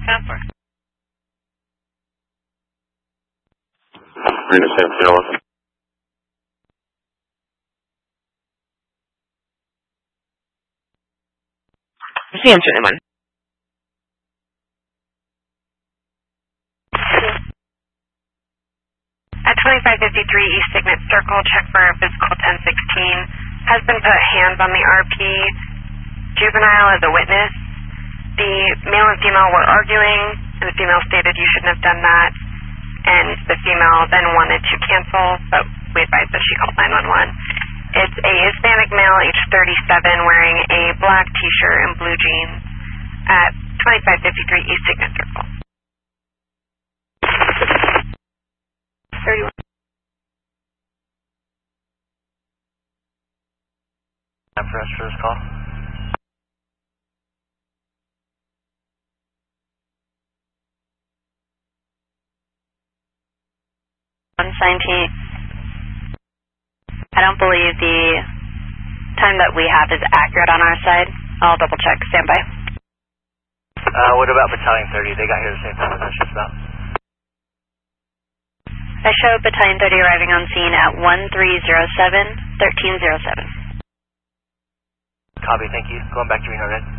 10-4. Marina San Fiona. Sam, certainly one. At 2553 East Signet Circle, check for physical 1016. Husband put hands on the RP. Juvenile as a witness. The male and female were arguing, and the female stated you shouldn't have done that. And the female then wanted to cancel, but we advised that she called 911. It's a Hispanic male, age 37, wearing a black t-shirt and blue jeans at 2553 East Signet Circle. 31. Time for us for this call. I don't believe the time that we have is accurate on our side. I'll double check. Stand by. What about Battalion 30? They got here the same time as us, just about. I show Battalion 30 arriving on scene at 1307, 1307. Copy, thank you. Going back to Reno Red.